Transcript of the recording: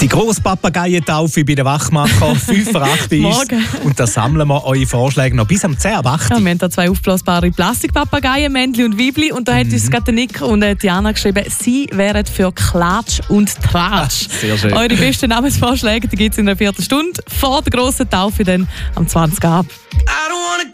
Die Grosspapageientaufe bei den Wachmacher, 5 vor 8 ist. Morgen. Und da sammeln wir eure Vorschläge noch bis am 10 ab 8. Ja, wir haben da 2 aufblasbare Plastikpapageien, Männchen und Weibli. Und da hat uns gerade Nick und Diana geschrieben, sie wären für Klatsch und Tratsch. Sehr schön. Eure besten Namensvorschläge gibt es in einer Viertelstunde vor der grossen Taufe dann am 20 ab. I don't wanna